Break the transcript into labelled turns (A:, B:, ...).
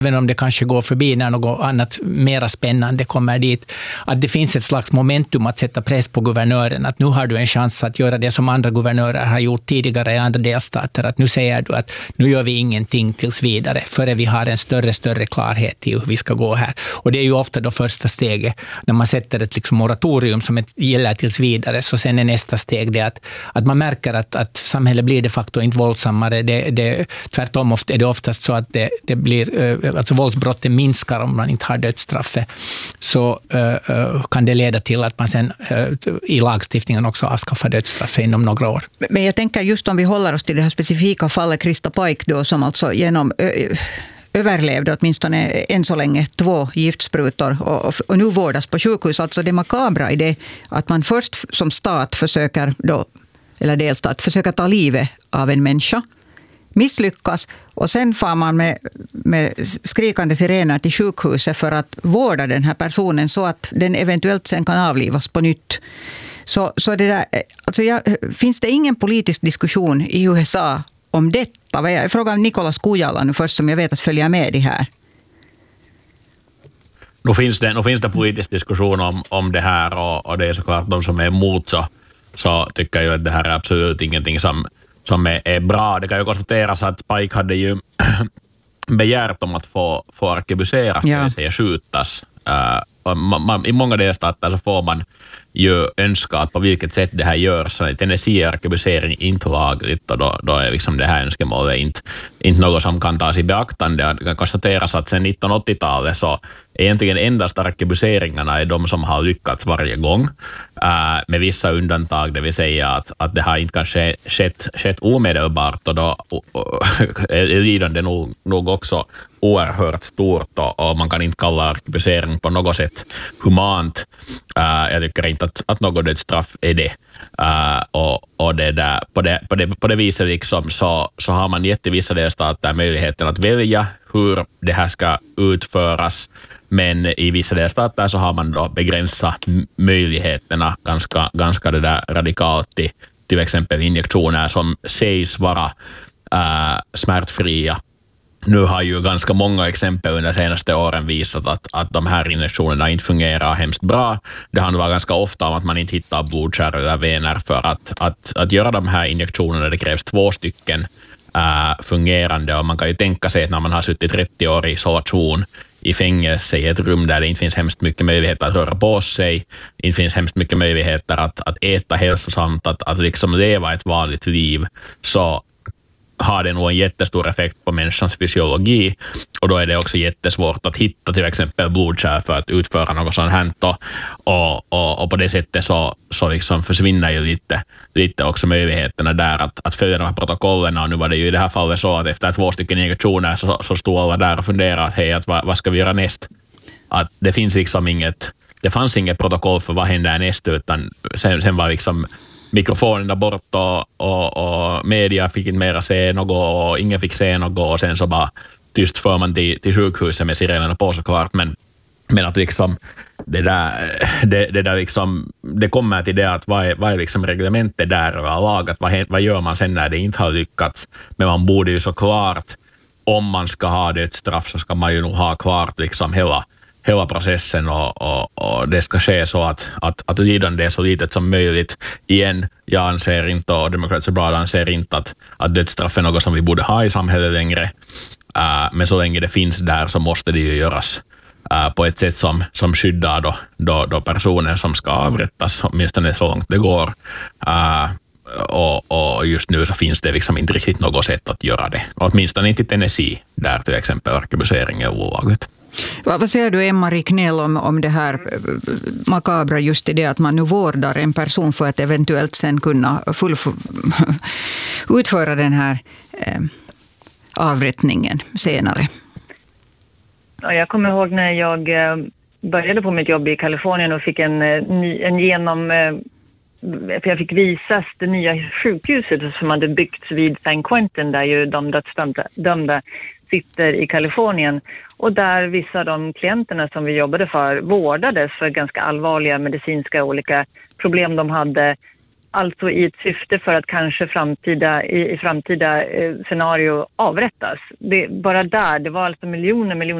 A: även om det kanske går förbi när något annat mera spännande kommer dit, att det finns ett slags momentum att sätta press på guvernören, att nu har du en chans att göra det som andra guvernörer har gjort tidigare i andra delstater, att nu säger du att nu gör vi ingenting tills vidare, före vi har en större klarhet i hur vi ska gå här. Och det är ju ofta då första steget, när man sätter ett liksom moratorium som gäller tills vidare, så sen är nästa steg det att man märker att samhället blir de facto inte våldsammare. Tvärtom är det oftast så att det blir, alltså våldsbrotten minskar om man inte har dödsstraffet, så kan det leda till att man sen i lagstiftningen också avskaffar dödsstraffet inom några år.
B: Men jag tänker just om vi håller oss till det här specifika fallet Krista Paik då, som alltså genom överlevde åtminstone än så länge 2 giftsprutor och nu vårdas på sjukhus. Alltså det makabra i det att man först som stat försöker då, eller delstat försöker ta livet av en människa, misslyckas, och sen får man med skrikande sirener till sjukhuset för att vårda den här personen så att den eventuellt sen kan avlivas på nytt. Så det där, alltså finns det ingen politisk diskussion i USA om detta? Jag frågar Nikolas Kujala nu först, som jag vet att följa med i här.
C: Nu finns det politisk diskussion om det här, och det är såklart de som är emot så tycker jag att det här är absolut ingenting som är bra. Det kan ju konstateras att Paik hade ju begärt om att få arkebuseras, det vill säga skjutas. I många delstater så får man ju önska att på vilket sätt det här görs. Så i Tennessee är arkebusering inte lagligt, och då är liksom det här önskemålet inte något som kan tas i beaktande. Det kan konstateras att sedan 1980-talet så egentligen endast arkebuseringarna är de som har lyckats varje gång, med vissa undantag, det vill säga att det har inte kanske skett omedelbart, och då är lidande nog också oerhört stort, och man kan inte kalla arkebusering på något sätt humant. Jag tycker inte att något dödsstraff är det. Och det där, på det viset liksom så har man gett i vissa delstater möjligheten att välja hur det här ska utföras, men i vissa delstater så har man då begränsat möjligheterna ganska det där radikalt till exempel injektioner som sägs vara smärtfria. Nu har ju ganska många exempel under de senaste åren visat att de här injektionerna inte fungerar hemskt bra. Det handlar ganska ofta om att man inte hittar blodkärl eller vener för att göra de här injektionerna. Det krävs 2 stycken fungerande, och man kan ju tänka sig att när man har suttit 30 år i isolation i fängelse i ett rum där det inte finns hemskt mycket möjligheter att röra på sig, inte finns hemskt mycket möjligheter att äta hälsosamt, att liksom leva ett vanligt liv, så har det nog en jättestor effekt på människans fysiologi, och då är det också jättesvårt att hitta till exempel blodkärl för att utföra något sånt här, och på det sättet så liksom försvinner ju lite också möjligheterna där att följa de här protokollen. Och nu var det ju i det här fallet så att efter 2 stycken injektioner så stod alla där och funderade att hej, vad ska vi göra näst? Att det finns liksom det fanns inget protokoll för vad händer näst, utan sen var liksom mikrofonerna bort, och media fick inte mera se något, och ingen fick se något, och sen så bara tyst för man till sjukhuset med sirenerna på såklart, men att liksom det där liksom, det kommer till det att vad är liksom reglementet där överlag, att vad gör man sen när det inte har lyckats. Men man borde ju såklart, om man ska ha dödsstraff, så ska man ju nog ha klart liksom hela processen, och det ska ske så att lidande är så litet som möjligt. Igen, jag anser inte, och Democrats Abroad anser inte att dödsstraff är något som vi borde ha i samhället längre. Men så länge det finns där så måste det ju göras på ett sätt som skyddar då personer som ska avrättas, åtminstone så långt det går. Och just nu så finns det liksom inte riktigt något sätt att göra det. Åtminstone inte i Tennessee, där till exempel arkebusering är olagligt.
B: Vad säger du, Emma Ricknell, om det här makabra just i det att man nu vårdar en person för att eventuellt sen kunna utföra den här avrättningen senare?
D: Ja, jag kommer ihåg när jag började på mitt jobb i Kalifornien och fick för jag fick visas det nya sjukhuset som hade byggts vid San Quentin, där ju de dödsdömda sitter i Kalifornien, och där vissa av de klienterna som vi jobbade för vårdades för ganska allvarliga medicinska olika problem de hade. alltså i ett syfte för att kanske i framtida scenario avrättas. Bara där, det var alltså miljoner